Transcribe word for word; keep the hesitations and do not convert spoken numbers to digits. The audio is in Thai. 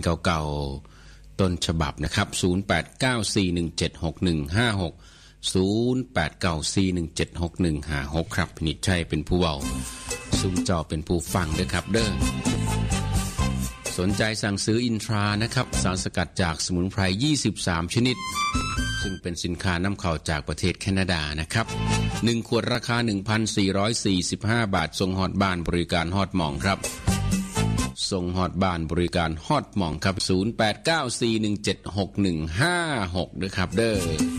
เก่าๆต้นฉบับนะครับศูนย์ แปด เก้า สี่ หนึ่ง เจ็ด หก หนึ่ง ห้า หก ศูนย์ แปด เก้า สี่ หนึ่ง เจ็ด หก หนึ่ง ห้า หกครับพินิจชัยเป็นผู้เว้าซุมเจ้าเป็นผู้ฟังเด้อครับเด้อสนใจสั่งซื้ออินทรานะครับสารสกัดจากสมุนไพรยี่สิบสามชนิดซึ่งเป็นสินค้านำเข้าจากประเทศแคนาดานะครับหนึ่งขวดราคา หนึ่งพันสี่ร้อยสี่สิบห้า บาทส่งฮอดบ้านบริการฮอดหม่องครับส่งฮอดบ้านบริการฮอดหม่องครับศูนย์ แปด เก้า สี่ หนึ่ง เจ็ด หก หนึ่ง ห้า หกด้วยครับเด้อ